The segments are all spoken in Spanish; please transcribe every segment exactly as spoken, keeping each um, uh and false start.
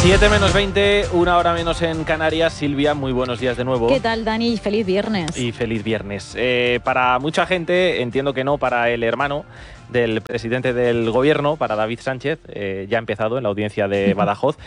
siete menos veinte, una hora menos en Canarias. Silvia, muy buenos días de nuevo. ¿Qué tal, Dani? Feliz viernes. Y feliz viernes. Eh, para mucha gente, entiendo que no, para el hermano del presidente del gobierno, para David Sánchez, eh, ya ha empezado en la audiencia de Badajoz,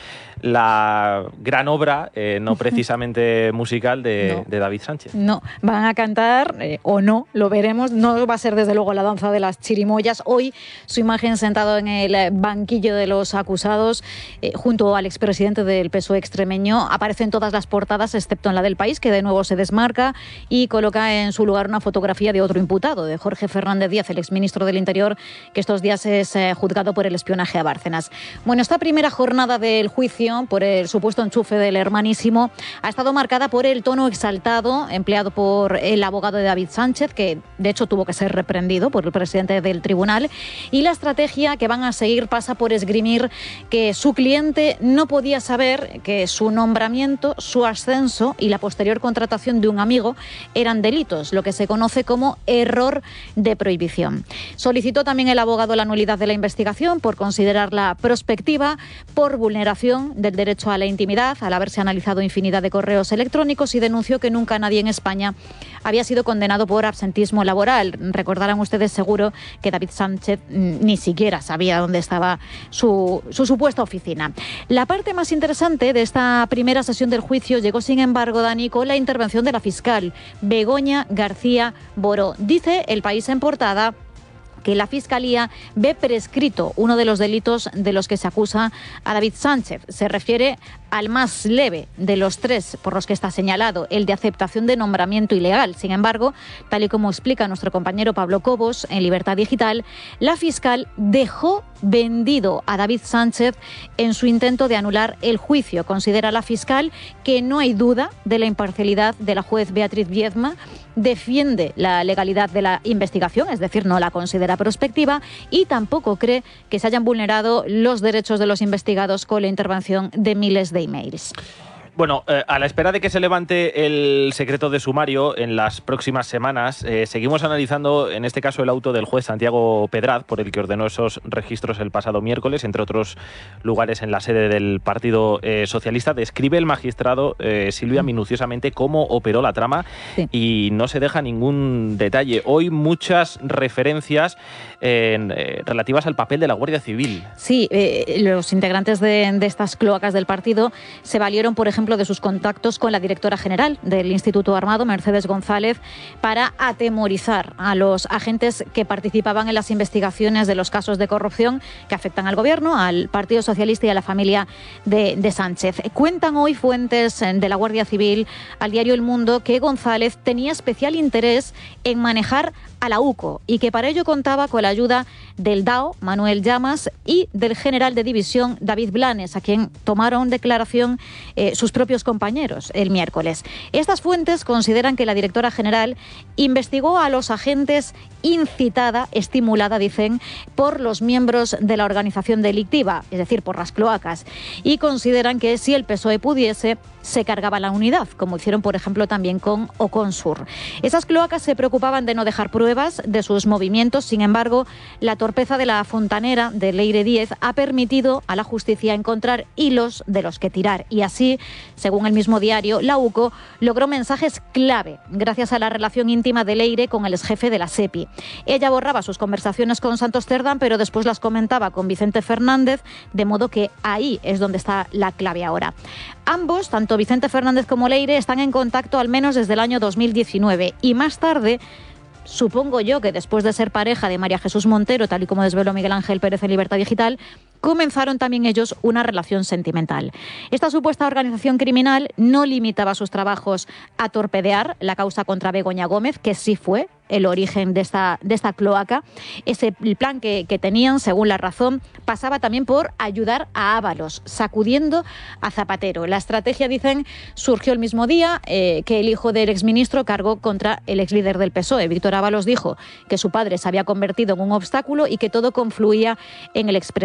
la gran obra, eh, no precisamente musical, de, no. de David Sánchez. No, van a cantar, eh, o no, lo veremos, no va a ser desde luego la danza de las chirimoyas. Hoy su imagen sentado en el banquillo de los acusados, eh, junto al expresidente del P S O E extremeño, aparece en todas las portadas, excepto en la del País, que de nuevo se desmarca y coloca en su lugar una fotografía de otro imputado, de Jorge Fernández Díaz, el exministro del Interior, que estos días es eh, juzgado por el espionaje a Bárcenas. Bueno, esta primera jornada del juicio por el supuesto enchufe del hermanísimo ha estado marcada por el tono exaltado empleado por el abogado de David Sánchez, que de hecho tuvo que ser reprendido por el presidente del tribunal, y la estrategia que van a seguir pasa por esgrimir que su cliente no podía saber que su nombramiento, su ascenso y la posterior contratación de un amigo eran delitos, lo que se conoce como error de prohibición. Solicitó también el abogado la nulidad de la investigación por considerarla prospectiva, por vulneración del derecho a la intimidad, al haberse analizado infinidad de correos electrónicos, y denunció que nunca nadie en España había sido condenado por absentismo laboral. Recordarán ustedes seguro que David Sánchez ni siquiera sabía dónde estaba su, su supuesta oficina. La parte más interesante de esta primera sesión del juicio llegó, sin embargo, Dani, con la intervención de la fiscal Begoña García Boró. Dice El País en portada que la Fiscalía ve prescrito uno de los delitos de los que se acusa a David Sánchez. Se refiere al más leve de los tres por los que está señalado, el de aceptación de nombramiento ilegal. Sin embargo, tal y como explica nuestro compañero Pablo Cobos en Libertad Digital, la fiscal dejó vendido a David Sánchez en su intento de anular el juicio. Considera la fiscal que no hay duda de la imparcialidad de la juez Beatriz Viedma, defiende la legalidad de la investigación, es decir, no la considera prospectiva, y tampoco cree que se hayan vulnerado los derechos de los investigados con la intervención de miles de emails. Bueno, eh, a la espera de que se levante el secreto de sumario en las próximas semanas, eh, seguimos analizando, en este caso, el auto del juez Santiago Pedraz, por el que ordenó esos registros el pasado miércoles, entre otros lugares en la sede del Partido eh, Socialista. Describe el magistrado, eh, Silvia, minuciosamente cómo operó la trama, sí, y no se deja ningún detalle. Hoy muchas referencias en, eh, relativas al papel de la Guardia Civil. Sí, eh, los integrantes de, de estas cloacas del partido se valieron, por ejemplo, de sus contactos con la directora general del Instituto Armado, Mercedes González, para atemorizar a los agentes que participaban en las investigaciones de los casos de corrupción que afectan al Gobierno, al Partido Socialista y a la familia de, de Sánchez. Cuentan hoy fuentes de la Guardia Civil al diario El Mundo que González tenía especial interés en manejar a la UCO y que para ello contaba con la ayuda del D A O, Manuel Llamas, y del general de división, David Blanes, a quien tomaron declaración eh, sus propios compañeros el miércoles. Estas fuentes consideran que la directora general investigó a los agentes incitada, estimulada, dicen, por los miembros de la organización delictiva, es decir, por las cloacas, y consideran que si el P S O E pudiese, se cargaba la unidad, como hicieron, por ejemplo, también con Oconsur. Esas cloacas se preocupaban de no dejar pruebas de sus movimientos. Sin embargo, la torpeza de la fontanera de Leire Díez ha permitido a la justicia encontrar hilos de los que tirar, y así, según el mismo diario, la UCO logró mensajes clave gracias a la relación íntima de Leire con el exjefe de la SEPI. Ella borraba sus conversaciones con Santos Cerdán, pero después las comentaba con Vicente Fernández, de modo que ahí es donde está la clave ahora. Ambos, tanto Vicente Fernández como Leire, están en contacto al menos desde el año dos mil diecinueve, y más tarde, supongo yo que después de ser pareja de María Jesús Montero, tal y como desveló Miguel Ángel Pérez en Libertad Digital, comenzaron también ellos una relación sentimental. Esta supuesta organización criminal no limitaba sus trabajos a torpedear la causa contra Begoña Gómez, que sí fue el origen de esta, de esta cloaca. Ese el plan que, que tenían, según La Razón, pasaba también por ayudar a Ábalos, sacudiendo a Zapatero. La estrategia, dicen, surgió el mismo día eh, que el hijo del exministro cargó contra el exlíder del P S O E. Víctor Ábalos dijo que su padre se había convertido en un obstáculo y que todo confluía en el expresidente.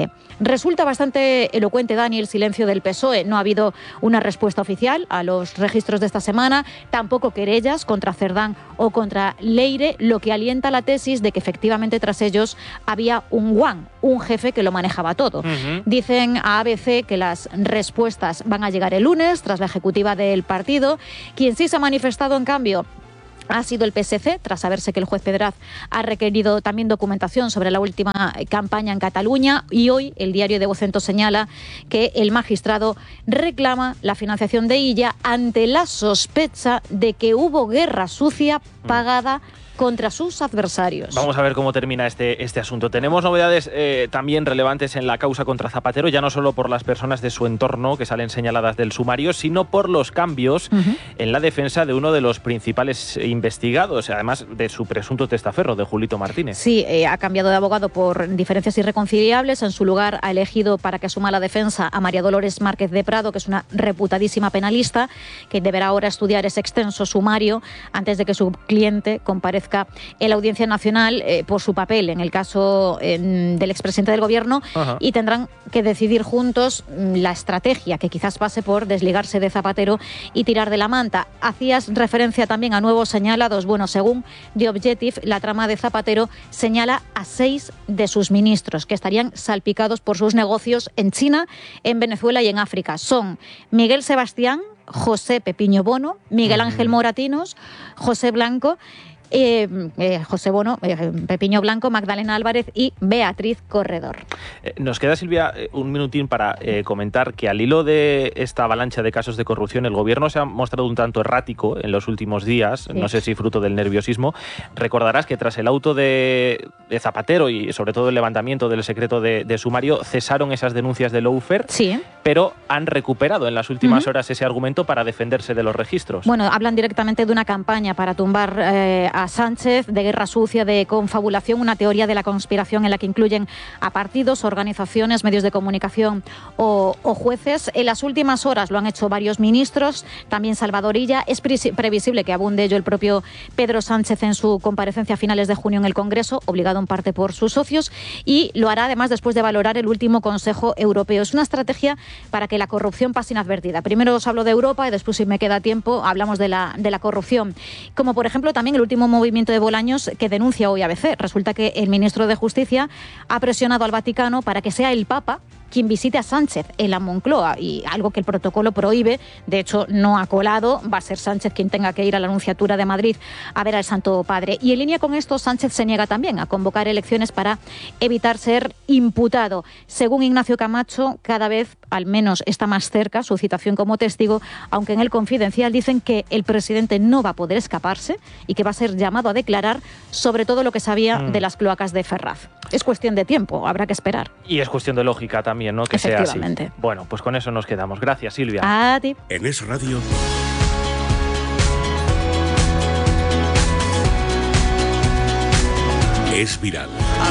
F. Resulta bastante elocuente, Dani, el silencio del P S O E. No ha habido una respuesta oficial a los registros de esta semana, tampoco querellas contra Cerdán o contra Leire, lo que alienta la tesis de que efectivamente tras ellos había un guan, un jefe que lo manejaba todo. Uh-huh. Dicen a A B C que las respuestas van a llegar el lunes tras la ejecutiva del partido. Quien sí se ha manifestado, en cambio, ha sido el P S C, tras saberse que el juez Pedraz ha requerido también documentación sobre la última campaña en Cataluña, y hoy el diario de Vocento señala que el magistrado reclama la financiación de Illa ante la sospecha de que hubo guerra sucia pagada contra sus adversarios. Vamos a ver cómo termina este, este asunto. Tenemos novedades eh, también relevantes en la causa contra Zapatero, ya no solo por las personas de su entorno que salen señaladas del sumario, sino por los cambios uh-huh. en la defensa de uno de los principales investigados, además de su presunto testaferro, de Julito Martínez. Sí, eh, ha cambiado de abogado por diferencias irreconciliables. En su lugar ha elegido para que asuma la defensa a María Dolores Márquez de Prado, que es una reputadísima penalista, que deberá ahora estudiar ese extenso sumario antes de que su cliente comparezca en la Audiencia Nacional eh, por su papel en el caso eh, del expresidente del Gobierno. Ajá. Y tendrán que decidir juntos la estrategia, que quizás pase por desligarse de Zapatero y tirar de la manta. Hacías referencia también a nuevos señalados. Bueno, según The Objective, la trama de Zapatero señala a seis de sus ministros que estarían salpicados por sus negocios en China, en Venezuela y en África. Son Miguel Sebastián, José Pepiño Bono, Miguel Ángel Moratinos, José Blanco, Eh, eh, José Bono, eh, Pepiño Blanco, Magdalena Álvarez y Beatriz Corredor. Eh, nos queda, Silvia, un minutín para eh, comentar que al hilo de esta avalancha de casos de corrupción, el Gobierno se ha mostrado un tanto errático en los últimos días, sí. no sé si fruto del nerviosismo. Recordarás que tras el auto de, de Zapatero y sobre todo el levantamiento del secreto de, de sumario, cesaron esas denuncias de lawfare, sí. pero han recuperado en las últimas uh-huh. horas ese argumento para defenderse de los registros. Bueno, hablan directamente de una campaña para tumbar eh, a Sánchez, de guerra sucia, de confabulación, una teoría de la conspiración en la que incluyen a partidos, organizaciones, medios de comunicación o, o jueces. En las últimas horas lo han hecho varios ministros, también Salvador Illa. Es previsible que abunde ello el propio Pedro Sánchez en su comparecencia a finales de junio en el Congreso, obligado en parte por sus socios, y lo hará además después de valorar el último Consejo Europeo. Es una estrategia para que la corrupción pase inadvertida. Primero os hablo de Europa y después, si me queda tiempo, hablamos de la, de la corrupción. Como por ejemplo también el último movimiento de Bolaños que denuncia hoy A B C. Resulta que el ministro de Justicia ha presionado al Vaticano para que sea el Papa quien visite a Sánchez en la Moncloa, y algo que el protocolo prohíbe. De hecho, no ha colado. Va a ser Sánchez quien tenga que ir a la Nunciatura de Madrid a ver al Santo Padre. Y en línea con esto, Sánchez se niega también a convocar elecciones para evitar ser imputado. Según Ignacio Camacho, cada vez al menos está más cerca su citación como testigo, aunque en el Confidencial dicen que el presidente no va a poder escaparse y que va a ser llamado a declarar sobre todo lo que sabía mm. de las cloacas de Ferraz. Es cuestión de tiempo, habrá que esperar. Y es cuestión de lógica también, ¿no? Que sea así. Bueno, pues con eso nos quedamos. Gracias, Silvia. A ti. En Es Radio. Es viral.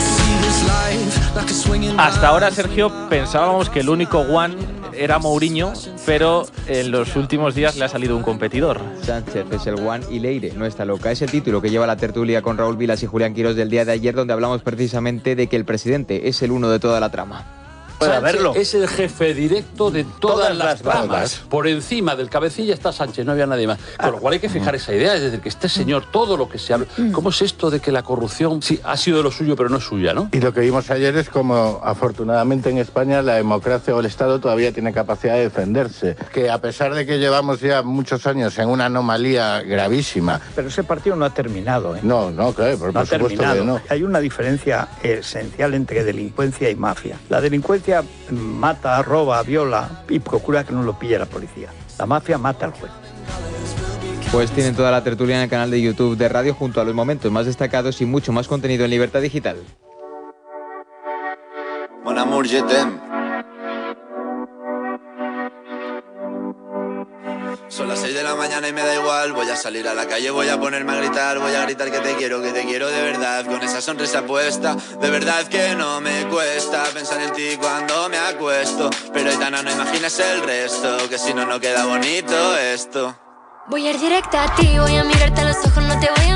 Hasta ahora, Sergio, pensábamos que el único one era Mourinho, pero en los últimos días le ha salido un competidor. Sánchez es el one y Leire no está loca. Es el título que lleva la tertulia con Raúl Vilas y Julián Quirós del día de ayer, donde hablamos precisamente de que el presidente es el uno de toda la trama. Sánchez es el jefe directo de todas, todas las ramas. Por encima del cabecilla está Sánchez, no había nadie más. Con lo cual hay que fijar esa idea, es decir, que este señor, todo lo que se habla... ¿Cómo es esto de que la corrupción sí ha sido de lo suyo, pero no es suya, ¿no? Y lo que vimos ayer es como, afortunadamente en España, la democracia o el Estado todavía tiene capacidad de defenderse. Que a pesar de que llevamos ya muchos años en una anomalía gravísima... Pero ese partido no ha terminado, ¿eh? No, no, claro, por, no por supuesto terminado. que no. Hay una diferencia esencial entre delincuencia y mafia. La delincuencia mata, roba, viola y procura que no lo pille la policía. La mafia mata al juez. Pues tienen toda la tertulia en el canal de YouTube de Radio, junto a los momentos más destacados y mucho más contenido en Libertad Digital. Mon amour, je t'aime. Son las seis de la mañana y me da igual. Voy a salir a la calle, voy a ponerme a gritar. Voy a gritar que te quiero, que te quiero de verdad. Con esa sonrisa puesta, de verdad que no me cuesta pensar en ti cuando me acuesto. Pero Aitana, no imagines el resto, que si no, no queda bonito esto. Voy a ir directa a ti, voy a mirarte a los ojos, no te voy a mentir.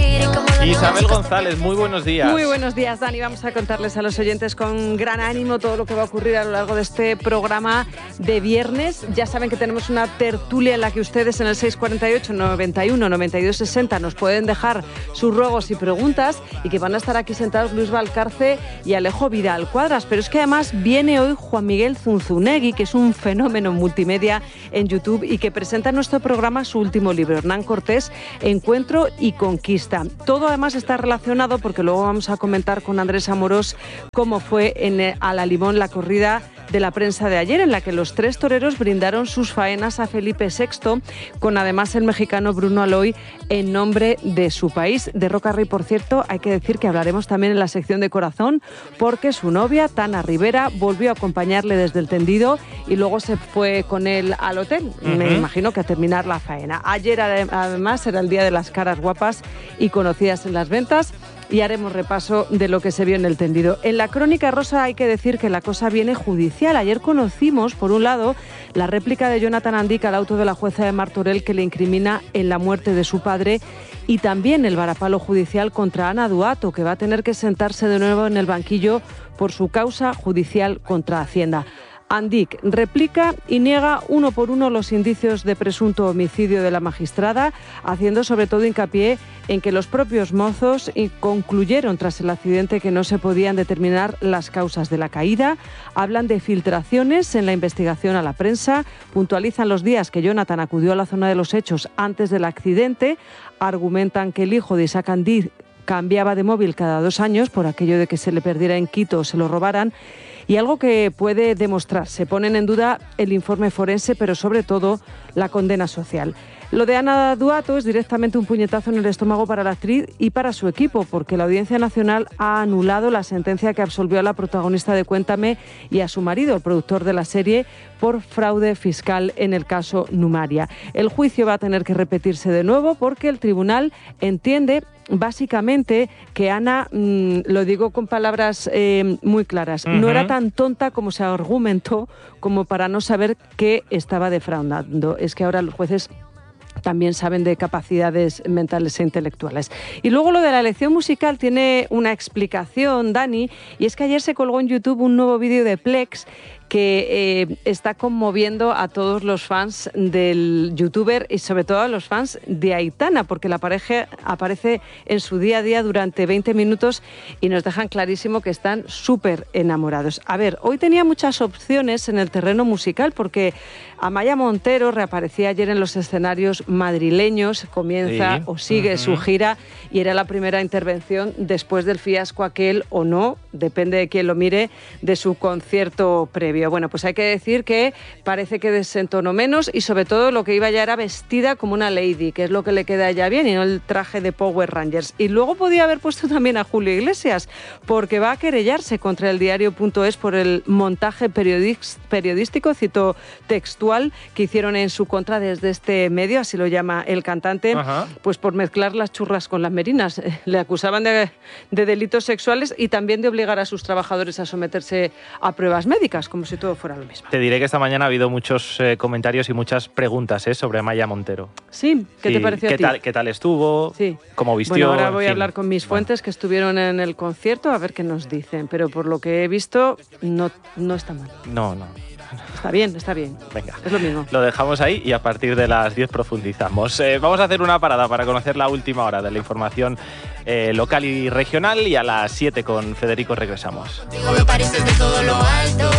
seguiré como lo Isabel González, muy buenos días. Muy buenos días, Dani. Vamos a contarles a los oyentes con gran ánimo todo lo que va a ocurrir a lo largo de este programa de viernes. Ya saben que tenemos una tertulia en la que ustedes en el seis cuatro ocho, noventa y uno, noventa y dos sesenta nos pueden dejar sus ruegos y preguntas, y que van a estar aquí sentados Luis Valcarce y Alejo Vidal Cuadras. Pero es que además viene hoy Juan Miguel Zunzunegui, que es un fenómeno multimedia en YouTube y que presenta en nuestro programa su último libro, Hernán Cortés, Encuentro y Conquista. Todo además está relacionado porque luego vamos a comentar con Andrés Amorós cómo fue en Alalimón la corrida de la prensa de ayer, en la que los tres toreros brindaron sus faenas a Felipe sexto, con además el mexicano Bruno Aloy en nombre de su país. De Roca Rey, por cierto, hay que decir que hablaremos también en la sección de Corazón, porque su novia, Tana Rivera, volvió a acompañarle desde el tendido y luego se fue con él al hotel, uh-huh. me imagino que a terminar la faena. Ayer además era el día de las caras guapas y conocidas en las ventas, y haremos repaso de lo que se vio en el tendido. En la crónica rosa hay que decir que la cosa viene judicial. Ayer conocimos, por un lado, la réplica de Jonathan Andic al auto de la jueza de Martorell que le incrimina en la muerte de su padre, y también el varapalo judicial contra Ana Duato, que va a tener que sentarse de nuevo en el banquillo por su causa judicial contra Hacienda. Andic replica y niega uno por uno los indicios de presunto homicidio de la magistrada, haciendo sobre todo hincapié en que los propios mozos concluyeron tras el accidente que no se podían determinar las causas de la caída. Hablan de filtraciones en la investigación a la prensa, puntualizan los días que Jonathan acudió a la zona de los hechos antes del accidente, argumentan que el hijo de Isaac Andic cambiaba de móvil cada dos años por aquello de que se le perdiera en Quito o se lo robaran. Y algo que puede demostrarse, ponen en duda el informe forense, pero sobre todo la condena social. Lo de Ana Duato es directamente un puñetazo en el estómago para la actriz y para su equipo, porque la Audiencia Nacional ha anulado la sentencia que absolvió a la protagonista de Cuéntame y a su marido, el productor de la serie, por fraude fiscal en el caso Numaria. El juicio va a tener que repetirse de nuevo porque el tribunal entiende básicamente que Ana, mmm, lo digo con palabras eh, muy claras, uh-huh. no era tan tonta como se argumentó como para no saber que estaba defraudando. Es que ahora los jueces también saben de capacidades mentales e intelectuales. Y luego lo de la elección musical tiene una explicación, Dani, y es que ayer se colgó en YouTube un nuevo vídeo de Plex que eh, está conmoviendo a todos los fans del youtuber y sobre todo a los fans de Aitana, porque la pareja aparece en su día a día durante veinte minutos y nos dejan clarísimo que están súper enamorados. A ver, hoy tenía muchas opciones en el terreno musical porque Amaya Montero reaparecía ayer en los escenarios madrileños, comienza sí. o sigue uh-huh. su gira, y era la primera intervención después del fiasco aquel, o no, depende de quién lo mire, de su concierto previo. Bueno, pues hay que decir que parece que desentonó menos y sobre todo lo que iba ya era vestida como una lady, que es lo que le queda ya bien, y no el traje de Power Rangers. Y luego podía haber puesto también a Julio Iglesias, porque va a querellarse contra el diario punto es por el montaje periodístico, cito textual, que hicieron en su contra desde este medio, así lo llama el cantante, Ajá. pues por mezclar las churras con las merinas. Le acusaban de, de delitos sexuales y también de obligar a sus trabajadores a someterse a pruebas médicas, como si todo fuera lo mismo. Te diré que esta mañana ha habido muchos eh, comentarios y muchas preguntas eh, sobre Amaya Montero. Sí, ¿qué sí. te pareció ¿Qué a ti? Tal, ¿Qué tal estuvo? Sí. ¿Cómo vistió? Bueno, ahora voy en a fin. hablar con mis fuentes que estuvieron en el concierto a ver qué nos dicen, pero por lo que he visto no, no está mal. No, no. Está bien, está bien. Venga, es lo mismo. Lo dejamos ahí y a partir de las diez profundizamos. Eh, vamos a hacer una parada para conocer la última hora de la información eh, local y regional, y a las siete con Federico regresamos. Me pareces de todo lo alto.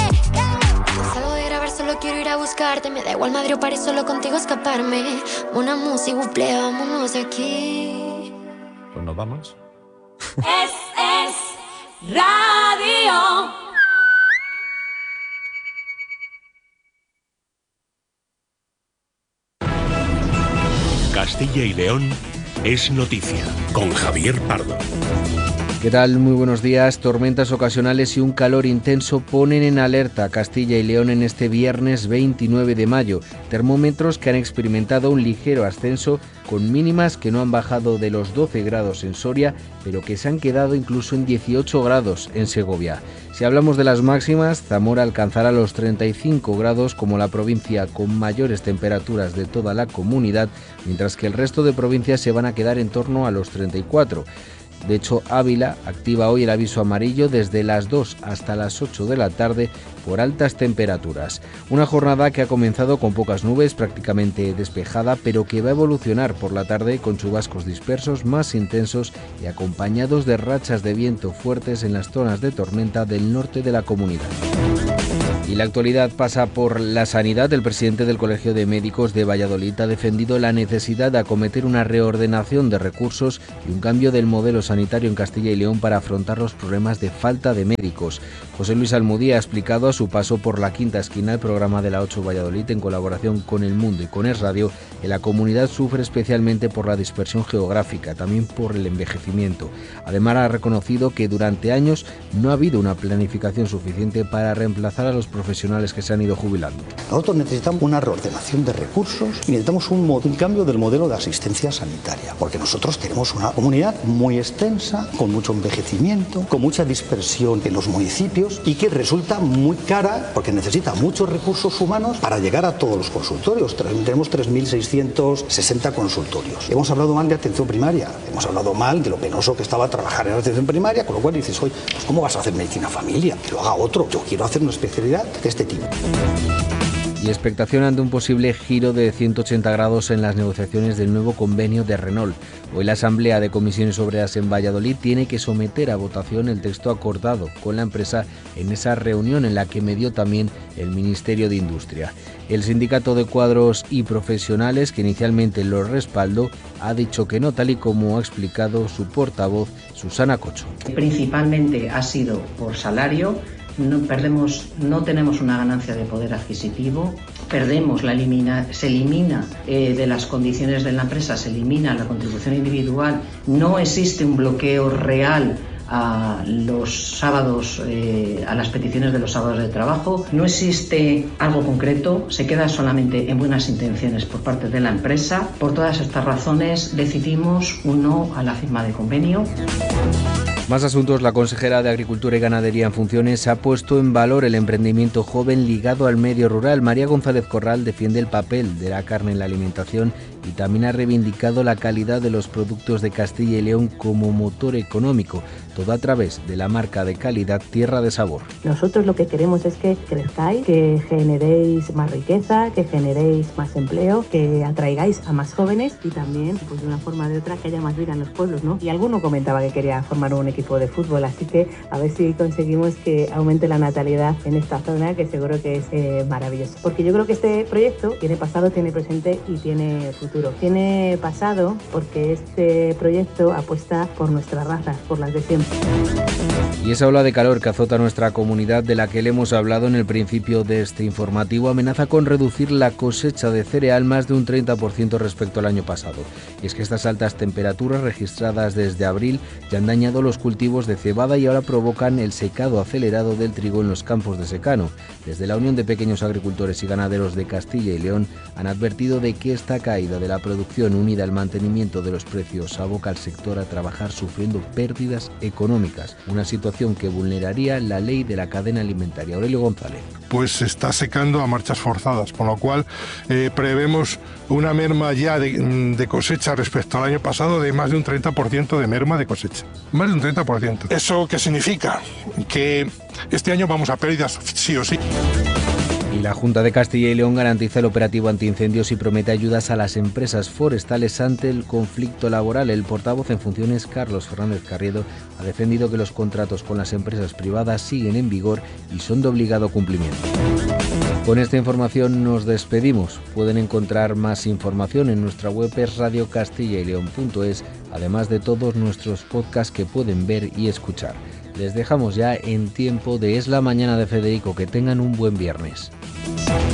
Salgo de grabar, solo quiero ir a buscarte. Me da igual Madrid o París, solo contigo escaparme. Una música, buple, vámonos de aquí. Pues nos vamos. Es, es radio. Castilla y León es noticia con Javier Pardo. ¿Qué tal? Muy buenos días. Tormentas ocasionales y un calor intenso ponen en alerta a Castilla y León en este viernes veintinueve de mayo. Termómetros que han experimentado un ligero ascenso con mínimas que no han bajado de los doce grados en Soria, pero que se han quedado incluso en dieciocho grados en Segovia. Si hablamos de las máximas, Zamora alcanzará los treinta y cinco grados como la provincia con mayores temperaturas de toda la comunidad, mientras que el resto de provincias se van a quedar en torno a los treinta y cuatro. De hecho, Ávila activa hoy el aviso amarillo desde las dos hasta las ocho de la tarde por altas temperaturas. Una jornada que ha comenzado con pocas nubes, prácticamente despejada, pero que va a evolucionar por la tarde con chubascos dispersos más intensos y acompañados de rachas de viento fuertes en las zonas de tormenta del norte de la comunidad. Y la actualidad pasa por la sanidad. El presidente del Colegio de Médicos de Valladolid ha defendido la necesidad de acometer una reordenación de recursos y un cambio del modelo sanitario en Castilla y León para afrontar los problemas de falta de médicos. José Luis Almudía ha explicado a su paso por la Quinta Esquina, el programa de la ocho Valladolid, en colaboración con El Mundo y con Es Radio, que la comunidad sufre especialmente por la dispersión geográfica, también por el envejecimiento. Además, ha reconocido que durante años no ha habido una planificación suficiente para reemplazar a los profesionales que se han ido jubilando. Nosotros necesitamos una reordenación de recursos y necesitamos un, un cambio del modelo de asistencia sanitaria, porque nosotros tenemos una comunidad muy extensa, con mucho envejecimiento, con mucha dispersión en los municipios y que resulta muy cara porque necesita muchos recursos humanos para llegar a todos los consultorios. Tenemos tres mil seiscientos sesenta consultorios. Hemos hablado mal de atención primaria, hemos hablado mal de lo penoso que estaba trabajar en la atención primaria, con lo cual dices, oye, pues ¿cómo vas a hacer medicina familia? Que lo haga otro. Yo quiero hacer una especialidad de este tipo. Y expectación ante un posible giro de ciento ochenta grados en las negociaciones del nuevo convenio de Renault. Hoy la Asamblea de Comisiones Obreras en Valladolid tiene que someter a votación el texto acordado con la empresa en esa reunión en la que medió también el Ministerio de Industria. El Sindicato de Cuadros y Profesionales, que inicialmente lo respaldó, ha dicho que no, tal y como ha explicado su portavoz, Susana Cocho. Principalmente ha sido por salario. No perdemos, no tenemos una ganancia de poder adquisitivo, perdemos la elimina, se elimina eh, de las condiciones de la empresa, se elimina la contribución individual, no existe un bloqueo real a los sábados, eh, a las peticiones de los sábados de trabajo, no existe algo concreto, se queda solamente en buenas intenciones por parte de la empresa. Por todas estas razones decidimos un no a la firma de convenio. Más asuntos. La consejera de Agricultura y Ganadería en funciones ha puesto en valor el emprendimiento joven ligado al medio rural. María González Corral defiende el papel de la carne en la alimentación y también ha reivindicado la calidad de los productos de Castilla y León como motor económico, todo a través de la marca de calidad Tierra de Sabor. Nosotros lo que queremos es que crezcáis, que generéis más riqueza, que generéis más empleo, que atraigáis a más jóvenes y también, pues de una forma o de otra, que haya más vida en los pueblos, ¿no? Y alguno comentaba que quería formar un equipo de fútbol, así que a ver si conseguimos que aumente la natalidad en esta zona, que seguro que es eh, maravilloso. Porque yo creo que este proyecto tiene pasado, tiene presente y tiene futuro. Tiene pasado porque este proyecto apuesta por nuestras razas, por las de siempre. Y esa ola de calor que azota nuestra comunidad, de la que le hemos hablado en el principio de este informativo, amenaza con reducir la cosecha de cereal más de un treinta por ciento respecto al año pasado. Y es que estas altas temperaturas registradas desde abril ya han dañado los cultivos de cebada y ahora provocan el secado acelerado del trigo en los campos de secano. Desde la Unión de Pequeños Agricultores y Ganaderos de Castilla y León han advertido de que esta caída de la producción unida al mantenimiento de los precios aboca al sector a trabajar sufriendo pérdidas económicas, una situación que vulneraría la ley de la cadena alimentaria. Aurelio González. Pues se está secando a marchas forzadas, con lo cual eh, prevemos una merma ya de, de cosecha respecto al año pasado de más de un treinta por ciento de merma de cosecha. Más de un treinta por ciento. ¿Eso qué significa? Que este año vamos a pérdidas sí o sí. Y la Junta de Castilla y León garantiza el operativo antiincendios y promete ayudas a las empresas forestales ante el conflicto laboral. El portavoz en funciones, Carlos Fernández Carriedo, ha defendido que los contratos con las empresas privadas siguen en vigor y son de obligado cumplimiento. Con esta información nos despedimos. Pueden encontrar más información en nuestra web es radio castilla y león punto es, además de todos nuestros podcasts que pueden ver y escuchar. Les dejamos ya en tiempo de Es la Mañana de Federico. Que tengan un buen viernes.